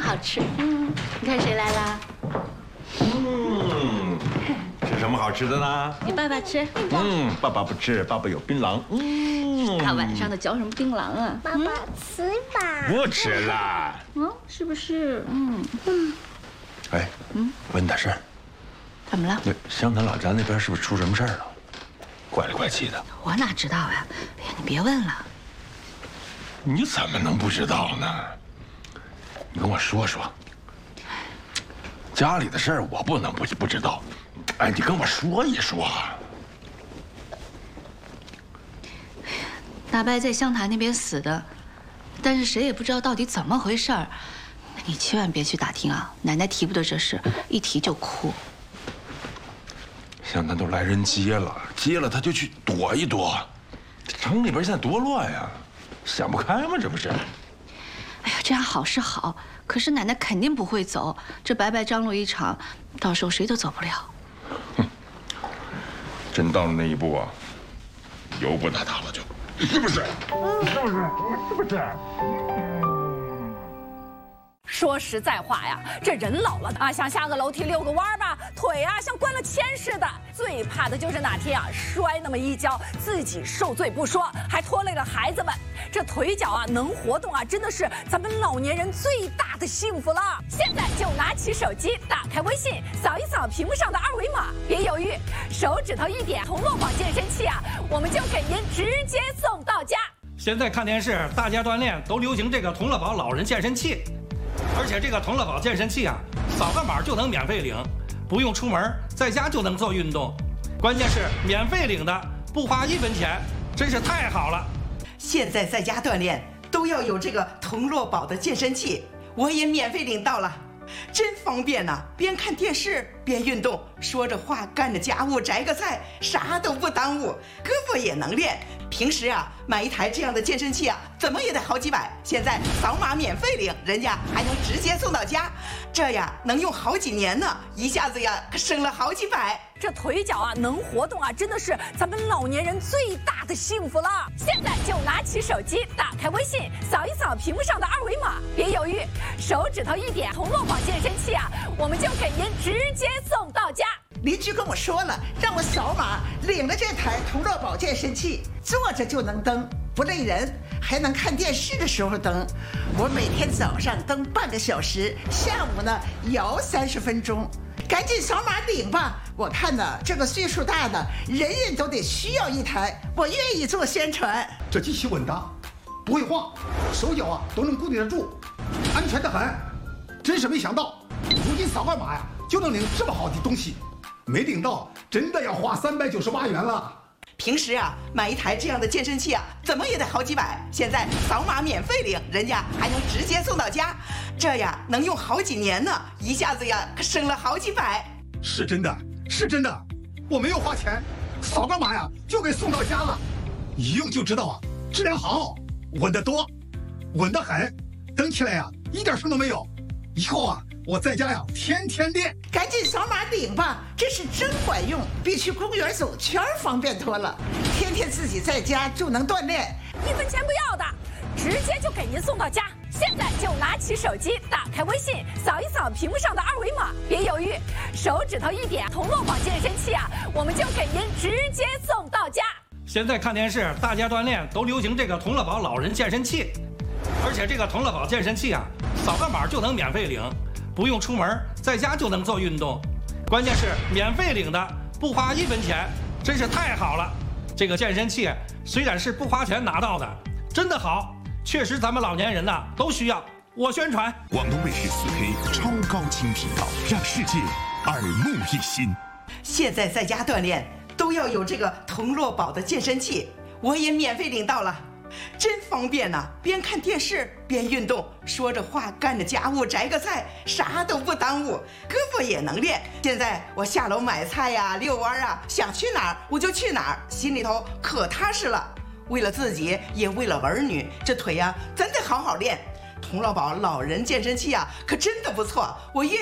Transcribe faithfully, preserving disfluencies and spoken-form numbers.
好吃。嗯，你看谁来啦？ 嗯，吃什么好吃的呢？ 你爸爸吃。 嗯，爸爸不吃，爸爸有槟榔。嗯， 大晚上的嚼什么槟榔啊？ 爸爸吃吧。 不吃了。 嗯，是不是？嗯嗯。哎，嗯，问大事。 怎么了？ 那湘潭老家那边是不是出什么事儿了？怪里怪气的。 我哪知道呀？哎呀，你别问了。 你怎么能不知道呢？你跟我说说。家里的事儿我不能不不知道。哎，你跟我说一说。 大伯在湘潭那边死的，但是谁也不知道到底怎么回事儿。你千万别去打听啊，奶奶提不得这事，一提就哭。 湘潭都来人接了，接了他就去躲一躲。城里边现在多乱呀，想不开吗？这不是？ 哎呀，这样好是好，可是奶奶肯定不会走。这白白张罗一场，到时候谁都走不了。 哼，真到了那一步啊，由不得他了就，是不是？是不是？是不是？ 说实在话呀，这人老了啊，想下个楼梯遛个弯吧，腿啊像灌了铅似的。最怕的就是哪天啊摔那么一跤，自己受罪不说，还拖累了孩子们。这腿脚啊能活动啊，真的是咱们老年人最大的幸福了。现在就拿起手机，打开微信，扫一扫屏幕上的二维码，别犹豫，手指头一点，同乐宝健身器啊，我们就给您直接送到家。 现在看电视，大家锻炼都流行这个同乐宝老人健身器。而且这个同乐宝健身器啊，扫个码就能免费领，不用出门，在家就能做运动。关键是免费领的，不花一分钱，真是太好了。 现在在家锻炼都要有这个同乐宝的健身器，我也免费领到了，真方便呐、啊！边看电视边运动，说着话干着家务，摘个菜，啥都不耽误，胳膊也能练。平时啊，买一台这样的健身器啊，怎么也得好几百。现在扫码免费领，人家还能直接送到家，这呀能用好几年呢，一下子呀可省了好几百。 这腿脚啊能活动啊，真的是咱们老年人最大的幸福了。现在就拿起手机，打开微信，扫一扫屏幕上的二维码，别犹豫，手指头一点，同乐宝健身器啊，我们就给您直接送到家。 邻居跟我说了，让我扫码领了这台同乐宝健身器，坐着就能蹬，不累人，还能看电视的时候蹬。我每天早上蹬半个小时，下午呢摇三十分钟。赶紧扫码领吧！我看呢，这个岁数大的人人都得需要一台，我愿意做宣传。 这机器稳当，不会晃，手脚啊都能固定得住，安全得很。真是没想到，如今扫个码呀就能领这么好的东西，没领到真的要花三百九十八元了。 平时啊，买一台这样的健身器啊，怎么也得好几百。现在扫码免费领，人家还能直接送到家，这呀能用好几年呢，一下子呀可省了好几百。 是真的，是真的，我没有花钱，扫个码呀就给送到家了，一用就知道啊，质量好，稳得多，稳得很，蹬起来呀一点声都没有。以后啊，我在家呀天天练。 赶紧扫码领吧，这是真管用，比去公园走圈方便多了。天天自己在家就能锻炼， 一分钱不要的，直接就给您送到家。现在就拿起手机，打开微信，扫一扫屏幕上的二维码，别犹豫，手指头一点，同乐宝健身器啊，我们就给您直接送到家。 现在看电视，大家锻炼都流行这个同乐宝老人健身器。而且这个同乐宝健身器啊，扫个码就能免费领，不用出门，在家就能做运动。关键是免费领的，不花一分钱，真是太好了。这个健身器虽然是不花钱拿到的，真的好，确实咱们老年人呐都需要。我宣传。 广东卫视四 K 超高清频道，让世界耳目一新。 现在在家锻炼都要有这个同乐宝的健身器，我也免费领到了。真方便呐、啊！边看电视边运动，说着话干着家务，摘个菜，啥都不耽误，胳膊也能练。现在我下楼买菜呀、遛弯啊，想去哪儿我就去哪儿，心里头可踏实了。为了自己，也为了儿女，这腿呀、啊、真得好好练。同乐宝老人健身器啊，可真的不错，我愿。